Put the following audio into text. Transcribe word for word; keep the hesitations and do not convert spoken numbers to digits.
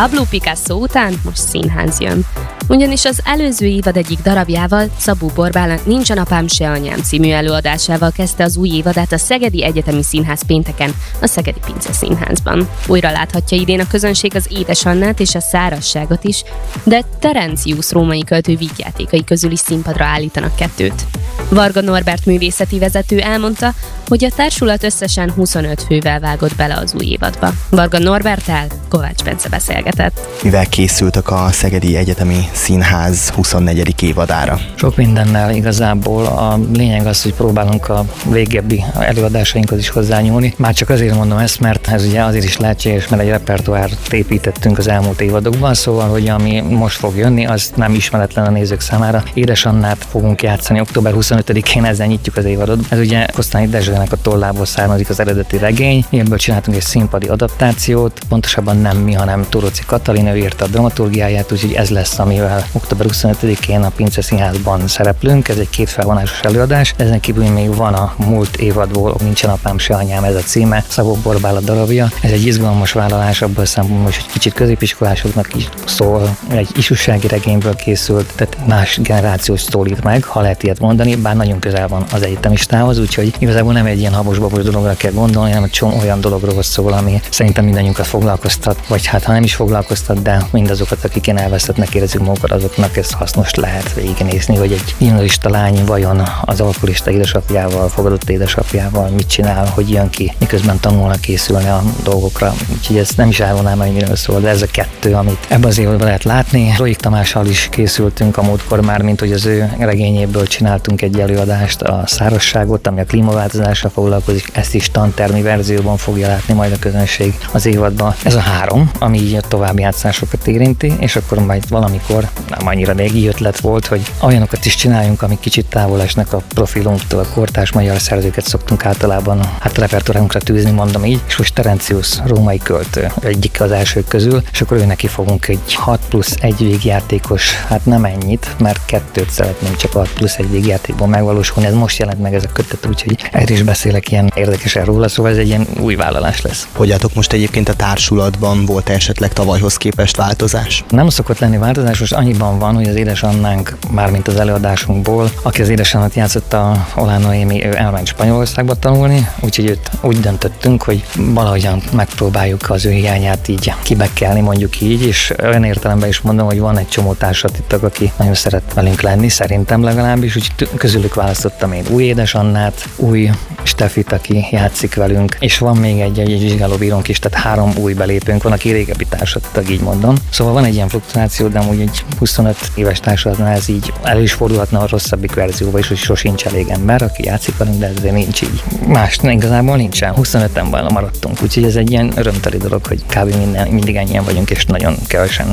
Pablo Picasso után most színház jön. Ugyanis az előző évad egyik darabjával, Szabó Borbála Nincs a napám se anyám című előadásával kezdte az új évadát a Szegedi Egyetemi Színház pénteken, a Szegedi Pince Színházban. Újra láthatja idén a közönség az Édes Annát és a Szárazságot is, de Terencius római költő vígjátékai közül is színpadra állítanak kettőt. Varga Norbert művészeti vezető elmondta, hogy a társulat összesen huszonöt fővel vágott bele az új évadba. Varga Norberttel Kovács Bence beszélgetett. Mivel készültek a Szegedi Egyetemi Színház huszonnegyedik évadára? Sok mindennel igazából. A lényeg az, hogy próbálunk a régebbi előadásainkhoz is hozzányúlni. Már csak azért mondom ezt, mert ez ugye azért is lehetséges, mert egy repertoárt építettünk az elmúlt évadokban, szóval, hogy ami most fog jönni, az nem ismeretlen a nézők számára. Édes Annát fogunk játszani október huszonötödikén, ezzel nyitjuk az évadot. Ez ugye Kosztolányi Dezsőnek a tollából származik az eredeti regény. Ebből csináltunk egy színpadi adaptációt, pontosabban nem mi, hanem Toroczy Katalin, ő írta a dramaturgiáját, úgyhogy ez lesz, amivel október huszonötödikén a Pince Színházban szereplünk. Ez egy két felvonásos előadás. Ezen kívül még van a múlt évadból, Nincsen apám se anyám, ez a címe, Szabó Borbála darabja. Ez egy izgalmas vállalás, abból szempontból is, hogy kicsit középiskolásoknak is szól, egy ifjúsági regényből készült, tehát más generációs szólít meg, ha lehet ilyet mondani, bár nagyon közel van az egyetemistához, úgyhogy igazából nem egy ilyen habos-babos dologra kell gondolni, hanem egy csomó olyan dologról szól, ami szerintem mindannyiunkat foglalkoztat, vagy hát ha nem is foglalkoztat, de mindazokat, akik ilyen elvesztettnek érezzük magukat, azoknak ez hasznos lehet végignézni, hogy egy gimnazista lány vajon az alkoholista édesapjával, fogadott édesapjával mit csinál, hogy jön ki, miközben tanulnak készülni a dolgokra. Úgyhogy ezt nem is elvonnám, hogy miről szól, de ez a kettő, amit ebben az évben lehet látni. Roik Tamással is készültünk a múltkor már, mint hogy az ő regényéből csináltunk egy előadást, a Szárazságot, ami a klímaváltozással foglalkozik, ezt is tantermi verzióban fogja látni majd a közönség az évadban. Ez a három, ami így a további játszásokat érinti, és akkor majd valamikor, nem annyira régi ötlet volt, hogy olyanokat is csináljunk, amik kicsit távol esnek a profilunktól, a kortárs magyar szerzőket szoktunk általában hát repertoárunkra tűzni, mondom így, és most Terencius római költő egyik az elsők közül, és akkor ő neki fogunk egy hat plusz egy végjátékos, hát nem ennyit, mert kettőt szeretnénk csak hat plusz egy végjátékból megvalósulni, ez most jelent meg ez a kötet, úgyhogy erről is beszélek ilyen érdekesen róla, szóval ez egy ilyen új vállalás lesz. Hogy álltok most egyébként a társulatban, volt esetleg tavalyhoz képest változás? Nem szokott lenni változás, most annyiban van, hogy az Édes Annánk, mármint az előadásunkból, aki az Édes Annát játszotta, Olán Noémi, ő elment Spanyolországba tanulni, úgyhogy őt úgy döntöttünk, hogy valahogyan megpróbáljuk az ő hiányát így kibekkelni, mondjuk így, és olyan értelemben is mondom, hogy van egy csomó társatittag, aki nagyon szeret velünk lenni, szerintem legalábbis, úgyhogy közülük választottam én új Édes Annát, új Stefit, aki játszik velünk, és van még egy, egy, egy vizsgálóbírónk is, tehát három új belépőnk van, aki régebbi társatittag, így mondom. Szóval van egy ilyen fluktuáció, de amúgy egy huszonöt éves társulatnál ez így elő is fordulhatna a rosszabbik verzióba is, hogy sosincs elég ember, aki játszik velünk, de ezért nincs így. Más igazából nincsen, huszonöten maradtunk, úgyhogy ez egy ilyen örömteli dolog, hogy kb. Minden, mindig ennyien vagyunk, és nagyon kevesen